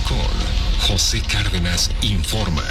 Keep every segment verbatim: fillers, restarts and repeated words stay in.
con José Cárdenas informa.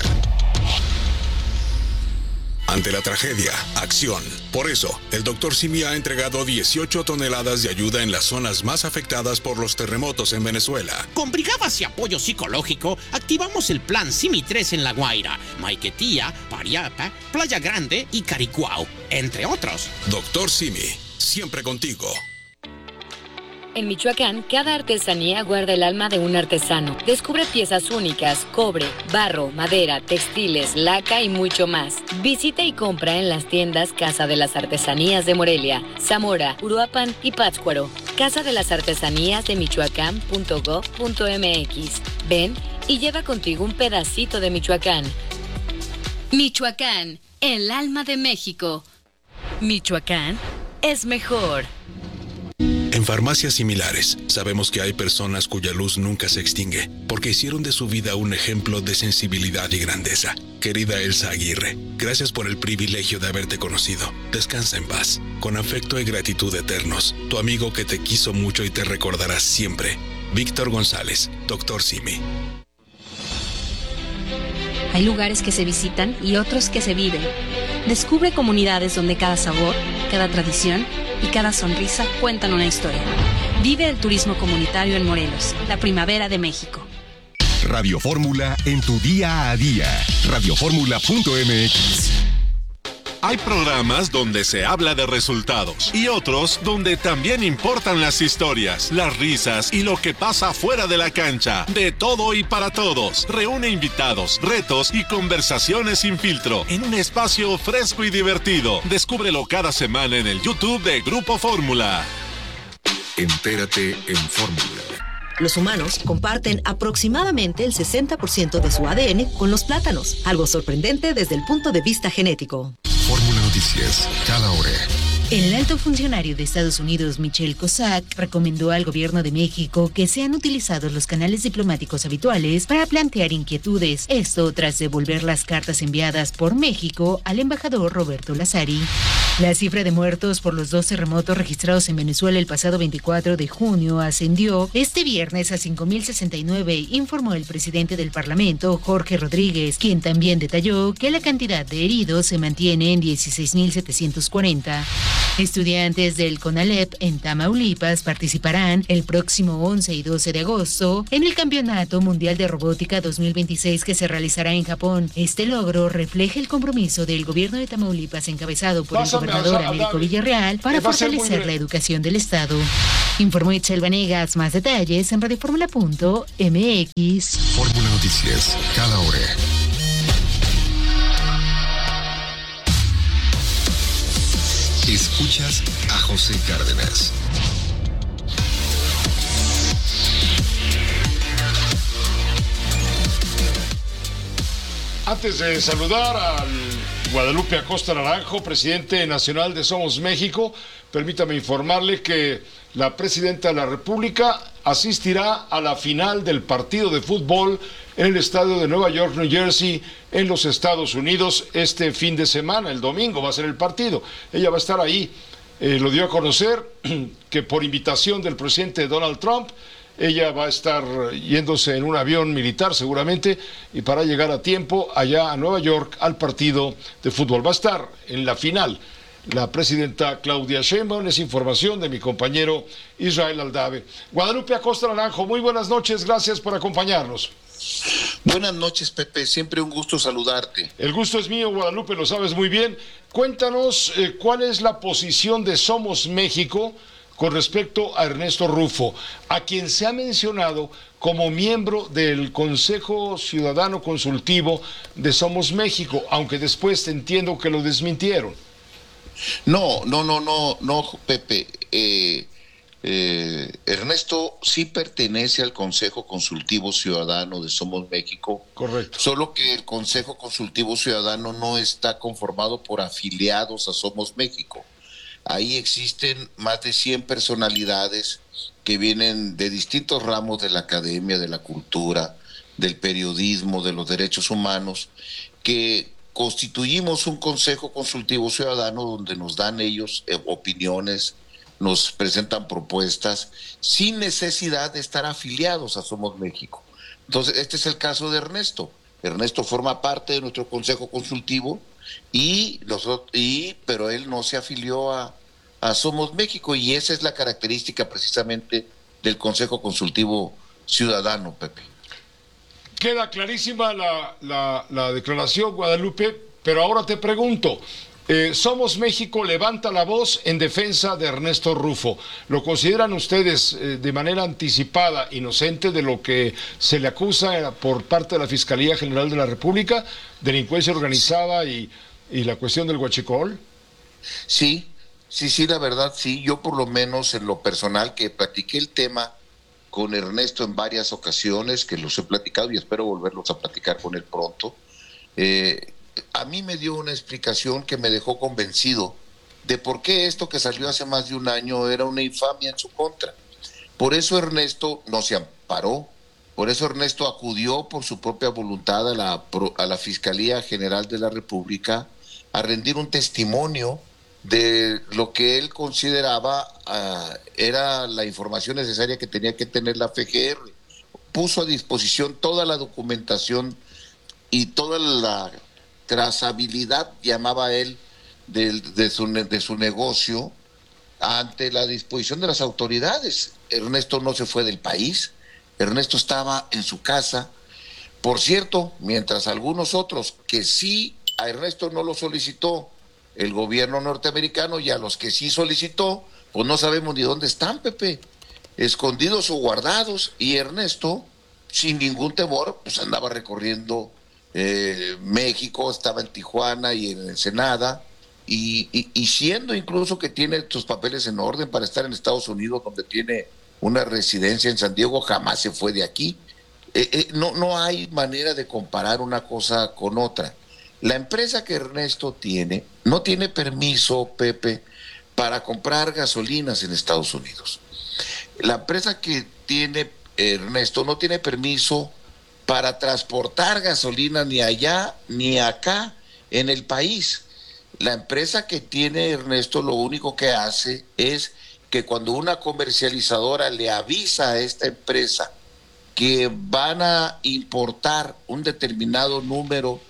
Ante la tragedia, acción. Por eso, el doctor Simi ha entregado dieciocho toneladas de ayuda en las zonas más afectadas por los terremotos en Venezuela. Con brigadas y apoyo psicológico, activamos el plan Simi tres en La Guaira, Maiquetía, Pariapa, Playa Grande y Caricuao, entre otros. Doctor Simi, siempre contigo. En Michoacán, cada artesanía guarda el alma de un artesano. Descubre piezas únicas, cobre, barro, madera, textiles, laca y mucho más. Visita y compra en las tiendas Casa de las Artesanías de Morelia, Zamora, Uruapan y Pátzcuaro. Casa de las Artesanías de Michoacán punto gob punto m x. Ven y lleva contigo un pedacito de Michoacán. Michoacán, el alma de México. Michoacán es mejor. En farmacias similares, sabemos que hay personas cuya luz nunca se extingue, porque hicieron de su vida un ejemplo de sensibilidad y grandeza. Querida Elsa Aguirre, gracias por el privilegio de haberte conocido. Descansa en paz. Con afecto y gratitud eternos, tu amigo que te quiso mucho y te recordará siempre. Víctor González, doctor Simi. Hay lugares que se visitan y otros que se viven. Descubre comunidades donde cada sabor, cada tradición y cada sonrisa cuentan una historia. Vive el turismo comunitario en Morelos, la primavera de México. Radio Fórmula en tu día a día. radio fórmula punto m x. Hay programas donde se habla de resultados y otros donde también importan las historias, las risas y lo que pasa fuera de la cancha. De todo y para todos. Reúne invitados, retos y conversaciones sin filtro en un espacio fresco y divertido. Descúbrelo cada semana en el YouTube de Grupo Fórmula. Entérate en Fórmula. Los humanos comparten aproximadamente el sesenta por ciento de su A D N con los plátanos, algo sorprendente desde el punto de vista genético. Fórmula Noticias, cada hora. El alto funcionario de Estados Unidos, Michel Cossack, recomendó al gobierno de México que sean utilizados los canales diplomáticos habituales para plantear inquietudes. Esto tras devolver las cartas enviadas por México al embajador Roberto Lazari. La cifra de muertos por los dos terremotos registrados en Venezuela el pasado veinticuatro de junio ascendió este viernes a cinco mil sesenta y nueve, informó el presidente del Parlamento, Jorge Rodríguez, quien también detalló que la cantidad de heridos se mantiene en dieciséis mil setecientos cuarenta. Estudiantes del CONALEP en Tamaulipas participarán el próximo once y doce de agosto en el Campeonato Mundial de Robótica dos mil veintiséis que se realizará en Japón. Este logro refleja el compromiso del gobierno de Tamaulipas encabezado por el gobernador Américo Villarreal para fortalecer la educación del Estado. Informó Itzel Vanegas. Más detalles en radio fórmula punto m x. Fórmula Noticias, cada hora. Escuchas a José Cárdenas. Antes de saludar al Guadalupe Acosta Naranjo, presidente nacional de Somos México, permítame informarle que la presidenta de la República asistirá a la final del partido de fútbol en el estadio de Nueva York, New Jersey, en los Estados Unidos, este fin de semana. El domingo va a ser el partido. Ella va a estar ahí. Eh, lo dio a conocer que por invitación del presidente Donald Trump, ella va a estar yéndose en un avión militar seguramente y para llegar a tiempo allá a Nueva York al partido de fútbol. Va a estar en la final la presidenta Claudia Sheinbaum. Es información de mi compañero Israel Aldave. Guadalupe Acosta Naranjo, muy buenas noches, gracias por acompañarnos. Buenas noches, Pepe, siempre un gusto saludarte. El gusto es mío, Guadalupe, lo sabes muy bien. Cuéntanos eh, cuál es la posición de Somos México con respecto a Ernesto Rufo, a quien se ha mencionado como miembro del Consejo Ciudadano Consultivo de Somos México, aunque después entiendo que lo desmintieron. No, no, no, no, no, Pepe. Eh, eh, Ernesto sí pertenece al Consejo Consultivo Ciudadano de Somos México. Correcto. Solo que el Consejo Consultivo Ciudadano no está conformado por afiliados a Somos México. Ahí existen más de cien personalidades que vienen de distintos ramos de la academia, de la cultura, del periodismo, de los derechos humanos, que constituimos un Consejo Consultivo Ciudadano donde nos dan ellos eh, opiniones, nos presentan propuestas, sin necesidad de estar afiliados a Somos México. Entonces, este es el caso de Ernesto. Ernesto forma parte de nuestro consejo consultivo, y nosotros, y, pero él no se afilió a, a Somos México, y esa es la característica precisamente del Consejo Consultivo Ciudadano, Pepe. Queda clarísima la, la, la declaración, Guadalupe, pero ahora te pregunto, eh, Somos México levanta la voz en defensa de Ernesto Rufo. ¿Lo consideran ustedes eh, de manera anticipada inocente de lo que se le acusa por parte de la Fiscalía General de la República, delincuencia organizada y, y la cuestión del huachicol? Sí, sí, sí, la verdad, sí. Yo por lo menos en lo personal, que platiqué el tema con Ernesto en varias ocasiones, que los he platicado y espero volverlos a platicar con él pronto, eh, a mí me dio una explicación que me dejó convencido de por qué esto que salió hace más de un año era una infamia en su contra. Por eso Ernesto no se amparó, por eso Ernesto acudió por su propia voluntad a la, a la Fiscalía General de la República a rendir un testimonio de lo que él consideraba uh, era la información necesaria que tenía que tener la F G R. Puso a disposición toda la documentación y toda la trazabilidad, llamaba él, de, de, su, de su negocio ante la disposición de las autoridades. Ernesto no se fue del país, Ernesto estaba en su casa. Por cierto, mientras algunos otros que sí a Ernesto no lo solicitó el gobierno norteamericano, y a los que sí solicitó, pues no sabemos ni dónde están, Pepe, escondidos o guardados, y Ernesto, sin ningún temor, pues andaba recorriendo eh, México, estaba en Tijuana y en Ensenada, y, y, y siendo incluso que tiene sus papeles en orden para estar en Estados Unidos, donde tiene una residencia en San Diego, jamás se fue de aquí. Eh, eh, no, no hay manera de comparar una cosa con otra. La empresa que Ernesto tiene no tiene permiso, Pepe, para comprar gasolinas en Estados Unidos. La empresa que tiene Ernesto no tiene permiso para transportar gasolina ni allá ni acá en el país. La empresa que tiene Ernesto lo único que hace es que cuando una comercializadora le avisa a esta empresa que van a importar un determinado número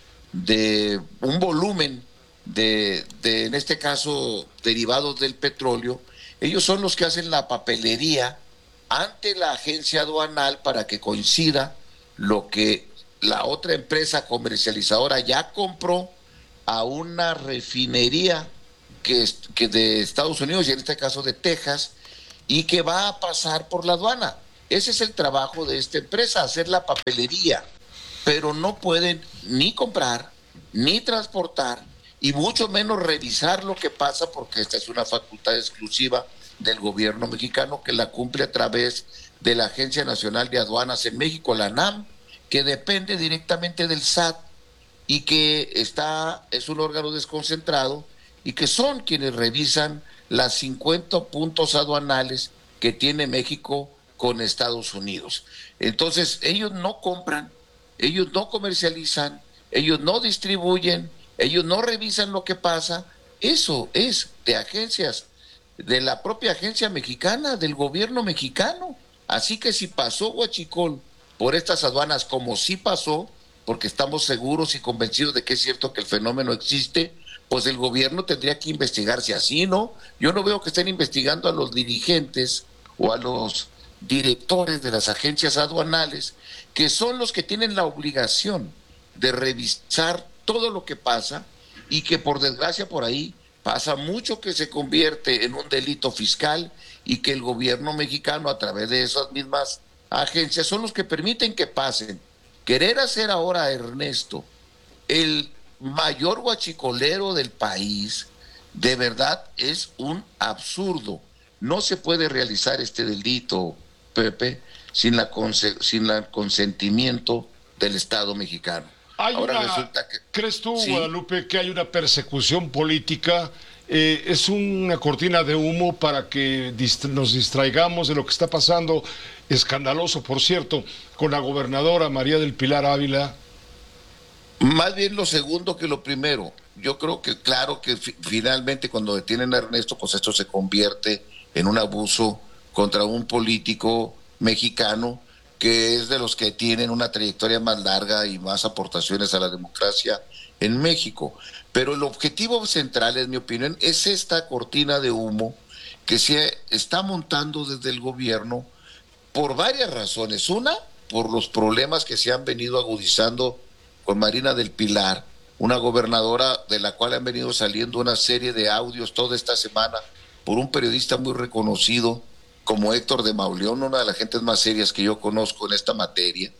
de un volumen de, de, en este caso, derivados del petróleo, ellos son los que hacen la papelería ante la agencia aduanal para que coincida lo que la otra empresa comercializadora ya compró a una refinería que, que de Estados Unidos, y en este caso de Texas, y que va a pasar por la aduana. Ese es el trabajo de esta empresa, hacer la papelería, pero no pueden ni comprar, ni transportar, y mucho menos revisar lo que pasa, porque esta es una facultad exclusiva del gobierno mexicano que la cumple a través de la Agencia Nacional de Aduanas en México, la ANAM, que depende directamente del S A T y que está, es un órgano desconcentrado y que son quienes revisan las cincuenta puntos aduanales que tiene México con Estados Unidos. Entonces, ellos no compran, ellos no comercializan, ellos no distribuyen, ellos no revisan lo que pasa. Eso es de agencias, de la propia agencia mexicana, del gobierno mexicano. Así que si pasó huachicol por estas aduanas, como sí pasó, porque estamos seguros y convencidos de que es cierto que el fenómeno existe, pues el gobierno tendría que investigarse así, ¿no? Yo no veo que estén investigando a los dirigentes o a los directores de las agencias aduanales, que son los que tienen la obligación de revisar todo lo que pasa, y que por desgracia por ahí pasa mucho que se convierte en un delito fiscal, y que el gobierno mexicano a través de esas mismas agencias son los que permiten que pasen. Querer hacer ahora a Ernesto el mayor huachicolero del país, de verdad es un absurdo. No se puede realizar este delito, Pepe, sin la sin el consentimiento del Estado mexicano. Hay Ahora una, resulta que, ¿crees tú, sí, Guadalupe, que hay una persecución política? Eh, ¿Es una cortina de humo para que dist- nos distraigamos de lo que está pasando, escandaloso, por cierto, con la gobernadora María del Pilar Ávila? Más bien lo segundo que lo primero. Yo creo que claro que fi- finalmente cuando detienen a Ernesto, pues esto se convierte en un abuso contra un político mexicano que es de los que tienen una trayectoria más larga y más aportaciones a la democracia en México. Pero el objetivo central, en mi opinión, es esta cortina de humo que se está montando desde el gobierno por varias razones. Una, por los problemas que se han venido agudizando con Marina del Pilar, una gobernadora de la cual han venido saliendo una serie de audios toda esta semana por un periodista muy reconocido como Héctor de Mauleón, una de las gentes más serias que yo conozco en esta materia,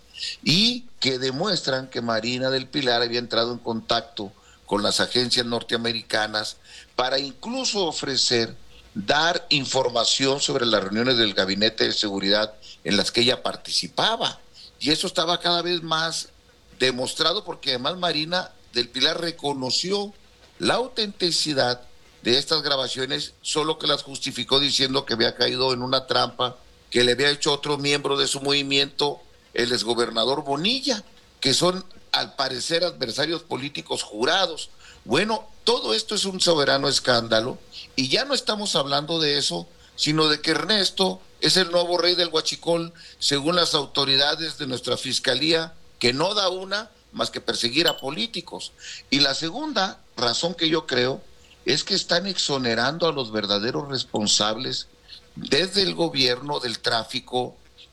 y que demuestran que Marina del Pilar había entrado en contacto con las agencias norteamericanas para incluso ofrecer, dar información sobre las reuniones del Gabinete de Seguridad en las que ella participaba. Y eso estaba cada vez más demostrado porque además Marina del Pilar reconoció la autenticidad de estas grabaciones, solo que las justificó diciendo que había caído en una trampa que le había hecho otro miembro de su movimiento, el exgobernador Bonilla, que son al parecer adversarios políticos jurados. Bueno, todo esto es un soberano escándalo y ya no estamos hablando de eso, sino de que Ernesto es el nuevo rey del huachicol, según las autoridades de nuestra fiscalía, que no da una más que perseguir a políticos. Y la segunda razón que yo creo es que están exonerando a los verdaderos responsables desde el gobierno del tráfico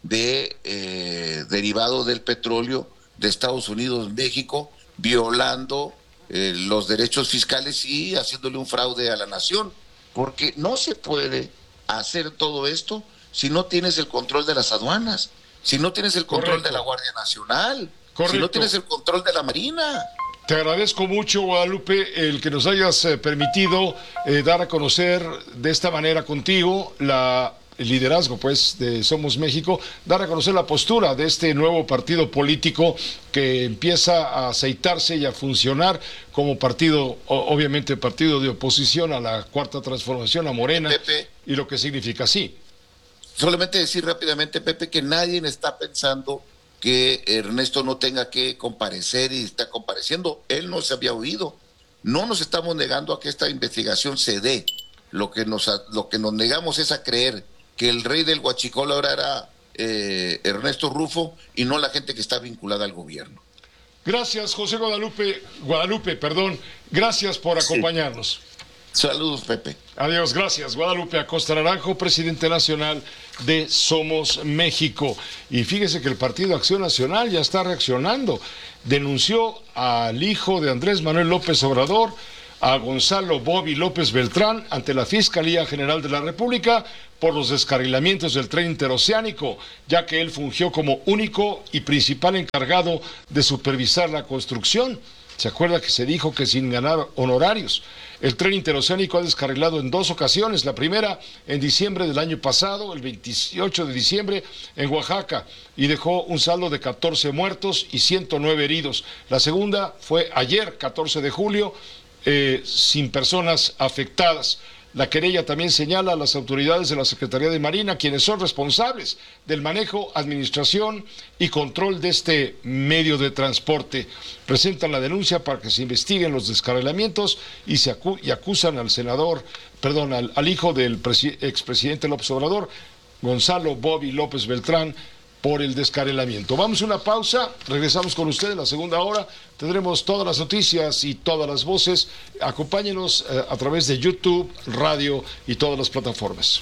de eh, derivado del petróleo de Estados Unidos, México, violando eh, los derechos fiscales y haciéndole un fraude a la nación, porque no se puede hacer todo esto si no tienes el control de las aduanas, si no tienes el control Correcto. de la Guardia Nacional, Correcto. si no tienes el control de la Marina. Te agradezco mucho, Guadalupe, el que nos hayas eh, permitido eh, dar a conocer de esta manera contigo la, el liderazgo pues de Somos México, dar a conocer la postura de este nuevo partido político que empieza a aceitarse y a funcionar como partido, obviamente partido de oposición a la Cuarta Transformación, a Morena, Pepe, y lo que significa así. Solamente decir rápidamente, Pepe, que nadie está pensando que Ernesto no tenga que comparecer y está compareciendo. Él no se había oído. No nos estamos negando a que esta investigación se dé. Lo que nos, lo que nos negamos es a creer que el rey del huachicol ahora era eh, Ernesto Rufo y no la gente que está vinculada al gobierno. Gracias, José Guadalupe, Guadalupe, perdón. Gracias por acompañarnos. Sí. Saludos, Pepe. Adiós, gracias. Guadalupe Acosta Naranjo, presidente nacional de Somos México. Y fíjese que el Partido Acción Nacional ya está reaccionando. Denunció al hijo de Andrés Manuel López Obrador, a Gonzalo Bobby López Beltrán, ante la Fiscalía General de la República por los descarrilamientos del tren interoceánico, ya que él fungió como único y principal encargado de supervisar la construcción. ¿Se acuerda que se dijo que sin ganar honorarios? El tren interoceánico ha descarrilado en dos ocasiones. La primera en diciembre del año pasado, el veintiocho de diciembre, en Oaxaca, y dejó un saldo de catorce muertos y ciento nueve heridos. La segunda fue ayer, catorce de julio, eh, sin personas afectadas. La querella también señala a las autoridades de la Secretaría de Marina, quienes son responsables del manejo, administración y control de este medio de transporte. Presentan la denuncia para que se investiguen los descarrilamientos y, se acu y acusan al senador, perdón, al, al hijo del expresidente López Obrador, Gonzalo Bobby López Beltrán, por el descarrilamiento. Vamos a una pausa, regresamos con ustedes en la segunda hora, tendremos todas las noticias y todas las voces. Acompáñenos eh, a través de YouTube, radio y todas las plataformas.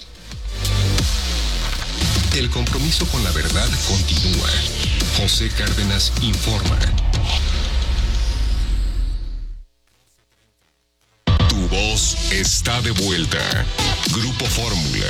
El compromiso con la verdad continúa. José Cárdenas informa. Tu voz está de vuelta. Grupo Fórmula.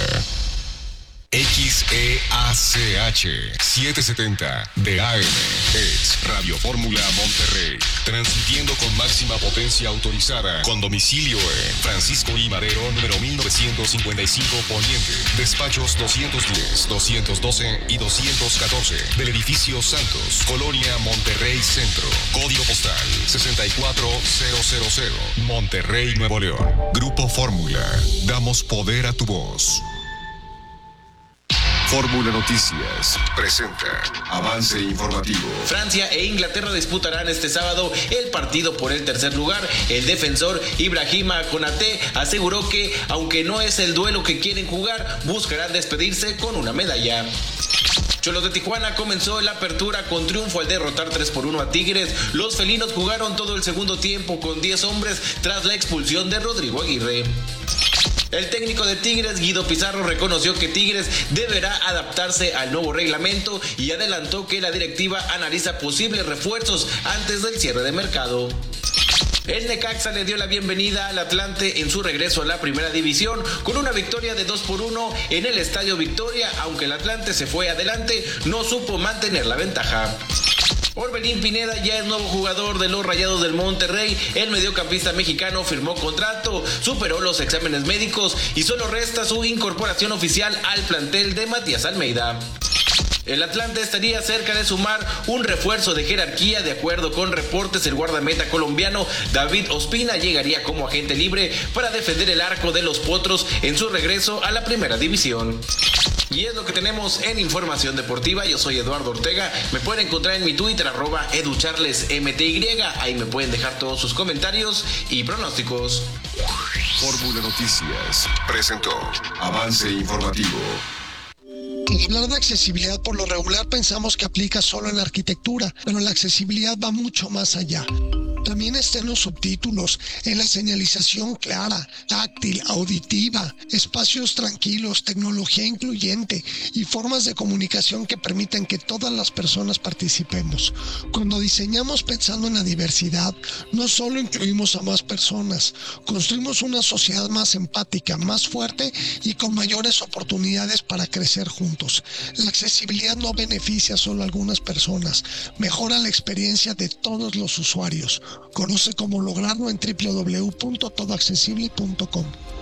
X E A C H setecientos setenta de A M es Radio Fórmula Monterrey, transmitiendo con máxima potencia autorizada, con domicilio en Francisco I. Madero, número mil novecientos cincuenta y cinco Poniente, despachos doscientos diez, doscientos doce y doscientos catorce, del edificio Santos, Colonia Monterrey Centro, código postal sesenta y cuatro mil, Monterrey, Nuevo León. Grupo Fórmula, damos poder a tu voz. Fórmula Noticias presenta avance informativo. Francia e Inglaterra disputarán este sábado el partido por el tercer lugar. El defensor Ibrahima Konaté aseguró que, aunque no es el duelo que quieren jugar, buscarán despedirse con una medalla. Cholos de Tijuana comenzó la apertura con triunfo al derrotar tres por uno a Tigres. Los felinos jugaron todo el segundo tiempo con diez hombres tras la expulsión de Rodrigo Aguirre. El técnico de Tigres, Guido Pizarro, reconoció que Tigres deberá adaptarse al nuevo reglamento y adelantó que la directiva analiza posibles refuerzos antes del cierre de mercado. El Necaxa le dio la bienvenida al Atlante en su regreso a la primera división con una victoria de dos por uno en el Estadio Victoria. Aunque el Atlante se fue adelante, no supo mantener la ventaja. Orbelín Pineda ya es nuevo jugador de los Rayados del Monterrey. El mediocampista mexicano firmó contrato, superó los exámenes médicos y solo resta su incorporación oficial al plantel de Matías Almeida. El Atlante estaría cerca de sumar un refuerzo de jerarquía. De acuerdo con reportes, el guardameta colombiano David Ospina llegaría como agente libre para defender el arco de los Potros en su regreso a la primera división. Y es lo que tenemos en información deportiva. Yo soy Eduardo Ortega. Me pueden encontrar en mi Twitter, arroba educharlesmty. Ahí me pueden dejar todos sus comentarios y pronósticos. Fórmula Noticias presentó Avance Informativo. Hablar de accesibilidad por lo regular pensamos que aplica solo en la arquitectura, pero la accesibilidad va mucho más allá. También está en los subtítulos, en la señalización clara, táctil, auditiva, espacios tranquilos, tecnología incluyente y formas de comunicación que permiten que todas las personas participemos. Cuando diseñamos pensando en la diversidad, no solo incluimos a más personas, construimos una sociedad más empática, más fuerte y con mayores oportunidades para crecer juntos. La accesibilidad no beneficia solo a algunas personas, mejora la experiencia de todos los usuarios. Conoce cómo lograrlo en doble u doble u doble u punto todo accesible punto com.